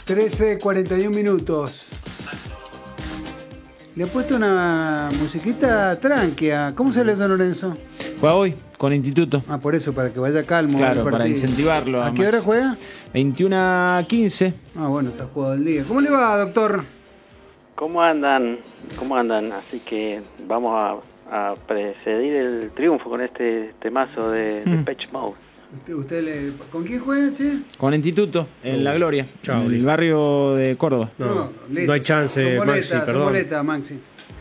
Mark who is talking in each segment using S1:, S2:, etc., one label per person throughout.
S1: 13:41 minutos. Le he puesto una musiquita tranquia. ¿Cómo sale San Lorenzo?
S2: Juega hoy con Instituto.
S1: Ah, por eso, para que vaya calmo.
S2: Claro, para incentivarlo.
S1: ¿A qué hora juega?
S2: 21:15.
S1: Ah, bueno, está jugado el día. ¿Cómo le va, doctor?
S3: ¿Cómo andan? Así que vamos a precedir el triunfo con este temazo de Depeche Mode.
S1: ¿Con quién juega, che?
S2: Con Instituto, en La Gloria,
S4: Chao,
S2: en el barrio de Córdoba.
S4: No hay chance, Maxi, perdón.
S1: Boleta, Maxi.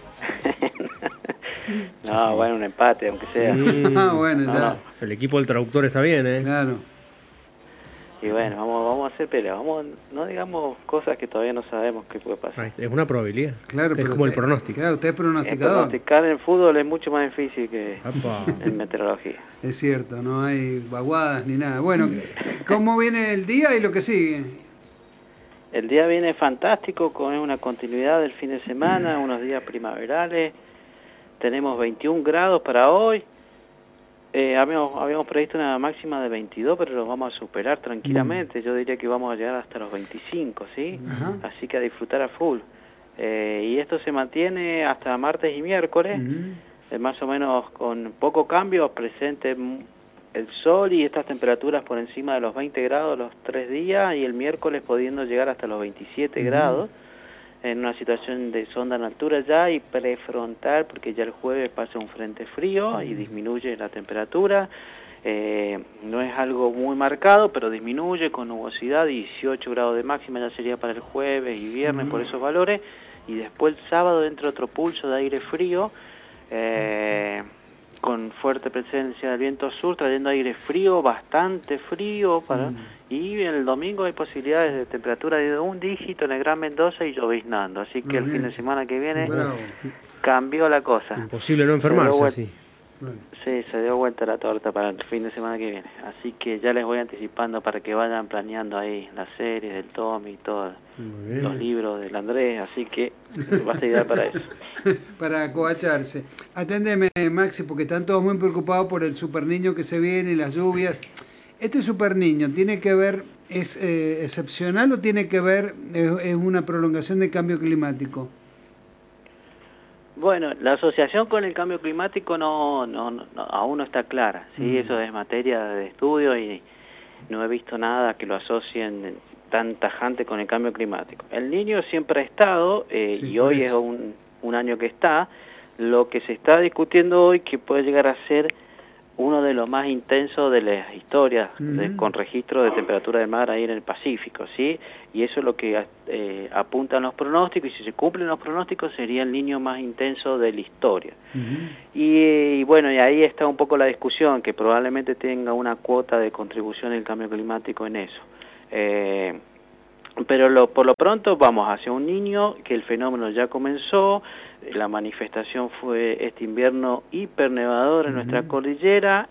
S3: No, bueno, un empate, aunque sea.
S1: Ah, bueno, ya.
S3: No.
S4: El equipo del traductor está bien, ¿eh?
S1: Claro.
S3: Y bueno, vamos a hacer pelea. No digamos cosas que todavía no sabemos qué puede pasar.
S4: Es una probabilidad.
S1: Claro,
S4: es
S1: pero
S4: como el pronóstico.
S1: Claro, usted es pronosticador.
S3: Pronosticar en el fútbol es mucho más difícil que
S4: Apa.
S3: en meteorología.
S1: Es cierto, no hay vaguadas ni nada. Bueno, ¿cómo viene el día y lo que sigue?
S3: El día viene fantástico, con una continuidad del fin de semana, unos días primaverales. Tenemos 21 grados para hoy. Habíamos previsto una máxima de 22, pero lo vamos a superar tranquilamente. Yo diría que vamos a llegar hasta los 25, ¿sí?
S1: Ajá.
S3: Así que a disfrutar a full. Y esto se mantiene hasta martes y miércoles, más o menos con poco cambio, presente el sol y estas temperaturas por encima de los 20 grados los 3 días, y el miércoles pudiendo llegar hasta los 27 grados, en una situación de sonda en altura ya y prefrontal, porque ya el jueves pasa un frente frío y disminuye la temperatura. No es algo muy marcado, pero disminuye con nubosidad. 18 grados de máxima ya sería para el jueves y viernes por esos valores, y después el sábado entra otro pulso de aire frío, con fuerte presencia del viento sur, trayendo aire frío, bastante frío, y el domingo hay posibilidades de temperatura de un dígito en el Gran Mendoza y lloviznando, así que el fin de semana que viene cambió la cosa.
S4: Imposible no enfermarse así.
S3: Sí, se dio vuelta la torta para el fin de semana que viene, así que ya les voy anticipando para que vayan planeando ahí las series del Tommy y todos los libros del Andrés, así que va a ser ideal para eso.
S1: Para acobacharse. Aténdeme, Maxi, porque están todos muy preocupados por el super niño que se viene y las lluvias. ¿Este super niño tiene que ver, es excepcional o tiene que ver, es una prolongación del cambio climático?
S3: Bueno, la asociación con el cambio climático no aún no está clara, ¿sí? Eso es materia de estudio y no he visto nada que lo asocien tan tajante con el cambio climático. El Niño siempre ha estado, y hoy es un año que está. Lo que se está discutiendo hoy, que puede llegar a ser uno de los más intensos de las historias, con registro de temperatura del mar ahí en el Pacífico, ¿sí? Y eso es lo que apuntan los pronósticos, y si se cumplen los pronósticos sería el Niño más intenso de la historia. Y bueno, y ahí está un poco la discusión, que probablemente tenga una cuota de contribución el cambio climático en eso. Pero por lo pronto vamos hacia un Niño, que el fenómeno ya comenzó. La manifestación fue este invierno hipernevador en nuestra cordillera.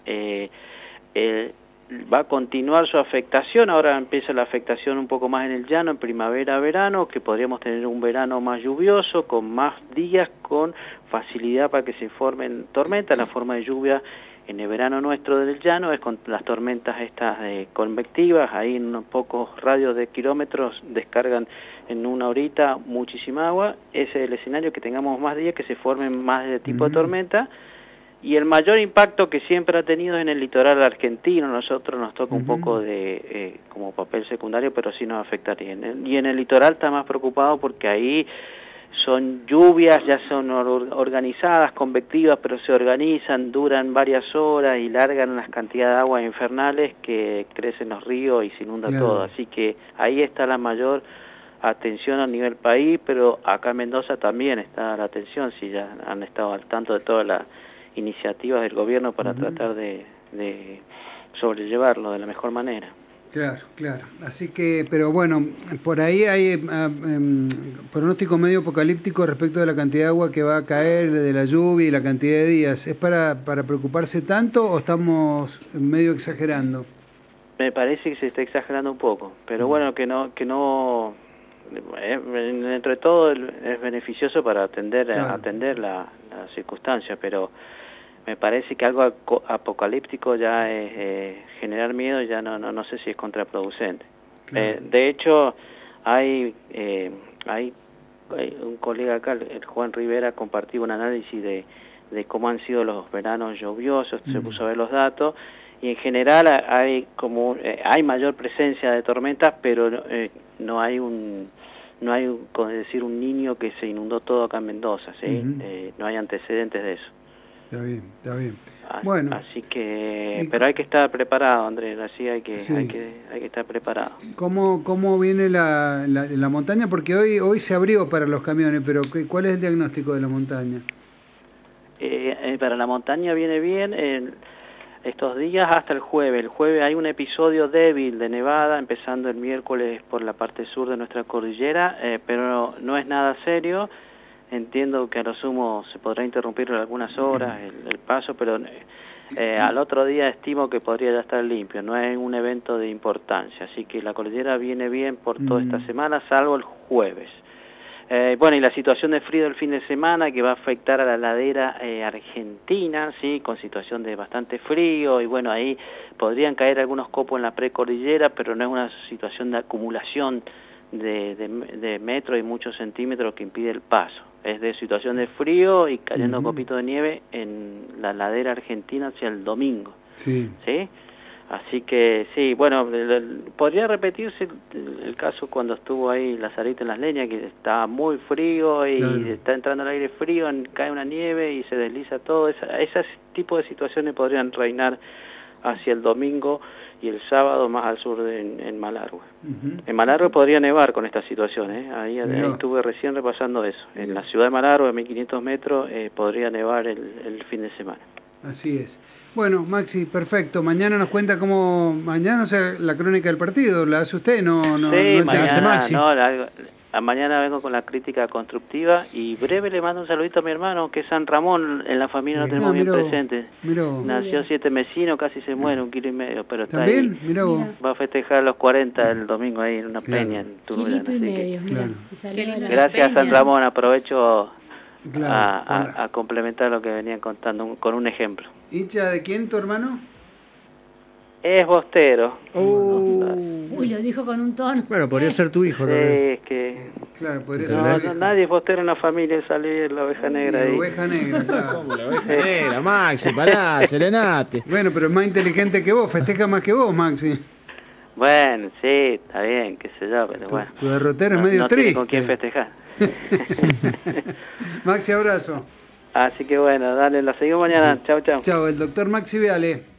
S3: Va a continuar su afectación. Ahora empieza la afectación un poco más en el llano, en primavera-verano, que podríamos tener un verano más lluvioso, con más días, con facilidad para que se formen tormentas. La forma de lluvia en el verano nuestro del llano es con las tormentas estas convectivas. Ahí en unos pocos radios de kilómetros descargan en una horita muchísima agua. Ese es el escenario, que tengamos más días, que se formen más de tipo de tormenta. Y el mayor impacto que siempre ha tenido es en el litoral argentino. Nosotros nos toca un poco de como papel secundario, pero sí nos afectaría. Y en el litoral está más preocupado, porque ahí son lluvias, ya son organizadas, convectivas, pero se organizan, duran varias horas y largan unas cantidades de agua infernales que crecen los ríos y se inunda todo. Así que ahí está la mayor atención a nivel país, pero acá en Mendoza también está la atención, si ya han estado al tanto de todas las iniciativas del gobierno para tratar de sobrellevarlo de la mejor manera.
S1: Claro. Así que, pero bueno, por ahí hay pronóstico medio apocalíptico respecto de la cantidad de agua que va a caer, de la lluvia y la cantidad de días. ¿Es para preocuparse tanto o estamos medio exagerando?
S3: Me parece que se está exagerando un poco, pero bueno, que no dentro de todo es beneficioso para atender la circunstancia, pero me parece que algo apocalíptico ya es generar miedo, ya no sé si es contraproducente. De hecho, hay un colega acá, el Juan Rivera, compartió un análisis de cómo han sido los veranos lluviosos, se puso a ver los datos, y en general hay mayor presencia de tormentas, pero no hay como decir, un niño que se inundó todo acá en Mendoza, ¿sí? No hay antecedentes de eso.
S1: Está bien. Bueno.
S3: Así que, pero hay que estar preparado, Andrés, así hay que estar preparado.
S1: ¿Cómo viene la montaña? Porque hoy se abrió para los camiones, pero ¿cuál es el diagnóstico de la montaña?
S3: Para la montaña viene bien estos días hasta el jueves. El jueves hay un episodio débil de nevada, empezando el miércoles por la parte sur de nuestra cordillera, pero no es nada serio. Entiendo que a lo sumo se podrá interrumpir algunas horas el paso, pero al otro día estimo que podría ya estar limpio. No es un evento de importancia, así que la cordillera viene bien por toda esta semana, salvo el jueves. Bueno, y la situación de frío del fin de semana que va a afectar a la ladera argentina, sí, con situación de bastante frío, y bueno, ahí podrían caer algunos copos en la precordillera, pero no es una situación de acumulación de metros y muchos centímetros que impide el paso. Es de situación de frío y cayendo copitos de nieve en la ladera argentina hacia el domingo. Sí. ¿Sí? Así que sí, bueno, podría repetirse el caso cuando estuvo ahí Lazarito en Las Leñas, que estaba muy frío y está entrando el aire frío, cae una nieve y se desliza todo. Ese tipo de situaciones podrían reinar hacia el domingo y el sábado más al sur en Malargüe. En Malargüe podría nevar con esta situación, ahí estuve recién repasando eso. En la ciudad de Malargüe, a 1500 metros, podría nevar el fin de semana.
S1: Así es. Bueno, Maxi, perfecto. Mañana nos cuenta cómo... Mañana, no sé, la crónica del partido, ¿la hace usted? No
S3: mañana,
S1: Maxi.
S3: Mañana vengo con la crítica constructiva y breve le mando un saludito a mi hermano, que es San Ramón, en la familia lo tenemos bien presente. Nació 7 mesino, casi se muere, 1,5 kilos, pero está
S1: ¿también?
S3: Ahí. Va a festejar los 40 el domingo ahí en una peña en Turullán. Gracias, San Ramón, aprovecho a complementar lo que venían contando con un ejemplo.
S1: ¿Hincha de quién, tu hermano?
S3: Es bostero.
S5: Uy, lo dijo con un tono.
S4: Bueno, podría ser tu hijo también.
S3: Es que...
S1: Claro, podría ser.
S3: Nadie es bostero en la familia, salir la oveja negra ahí.
S1: La oveja negra, claro.
S2: ¿Cómo la oveja negra, Maxi? Pará, serenate.
S1: Bueno, pero es más inteligente que vos, festeja más que vos, Maxi.
S3: Bueno, sí, está bien, qué sé yo, pero bueno.
S1: Tu derrotero es medio triste.
S3: No tiene con quién festejar.
S1: Maxi, abrazo.
S3: Así que bueno, dale, la seguimos mañana. Chau.
S1: Chau, el doctor Maxi Viale.